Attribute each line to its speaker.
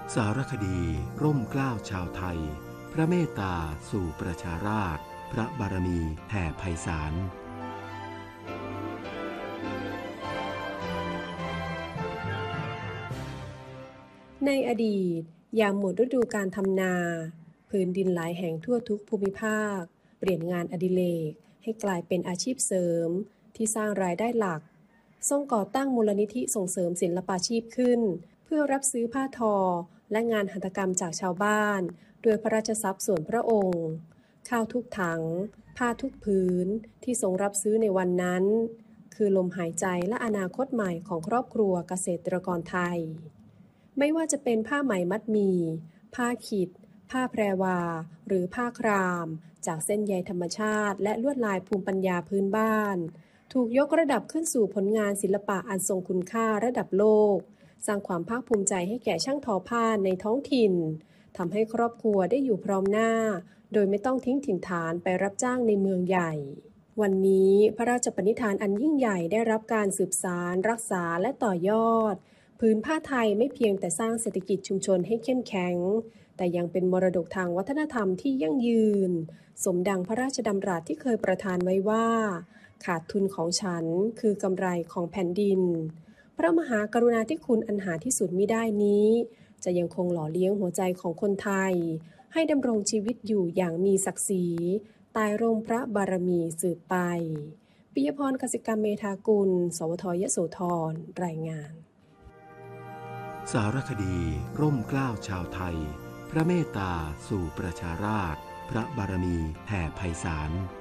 Speaker 1: สารคดีร่มเกล้าชาวไทยพระเมตตาสู่ประชาราษฎร์พระบารมีแผ่ไพศาล
Speaker 2: ในอดีตยามหมดฤดูการทำนาพื้นดินหลายแห่งทั่วทุกภูมิภาคเปลี่ยนงานอดิเรกให้กลายเป็นอาชีพเสริมที่สร้างรายได้หลักทรงก่อตั้งมูลนิธิส่งเสริมศิลปาชีพขึ้นเพื่อรับซื้อผ้าทอและงานหัตถกรรมจากชาวบ้านโดยพระราชทรัพย์ส่วนพระองค์ข้าวทุกถังผ้าทุกผืนที่ทรงรับซื้อในวันนั้นคือลมหายใจและอนาคตใหม่ของครอบครัวเกษตรกรไทยไม่ว่าจะเป็นผ้าไหมมัดหมี่ผ้าขิดผ้าแพรวาหรือผ้าครามจากเส้นใยธรรมชาติและลวดลายภูมิปัญญาพื้นบ้านถูกยกระดับขึ้นสู่ผลงานศิลปะอันทรงคุณค่าระดับโลกสร้างความภาคภูมิใจให้แก่ช่างทอผ้าในท้องถิ่นทำให้ครอบครัวได้อยู่พร้อมหน้าโดยไม่ต้องทิ้งถิ่นฐานไปรับจ้างในเมืองใหญ่วันนี้พระราชปณิธานอันยิ่งใหญ่ได้รับการสืบสานรักษาและต่อยอดผืนผ้าไทยไม่เพียงแต่สร้างเศรษฐกิจชุมชนให้เข้มแข็งแต่ยังเป็นมรดกทางวัฒนธรรมที่ยั่งยืนสมดังพระราชดำรัสที่เคยประทานไว้ว่าขาดทุนของฉันคือกำไรของแผ่นดินพระมหากรุณาธิคุณอันหาที่สุดมิได้นี้จะยังคงหล่อเลี้ยงหัวใจของคนไทยให้ดำรงชีวิตอยู่อย่างมีศักดิ์ศรีใต้ร่มพระบารมีสืบไปปิยพร กสิกรรมเมธากุลสวทยโสธรรายงาน
Speaker 1: สารคดีร่มเกล้าชาวไทยพระเมตตาสู่ประชาราษฎร์พระบารมีแผ่ไพศาล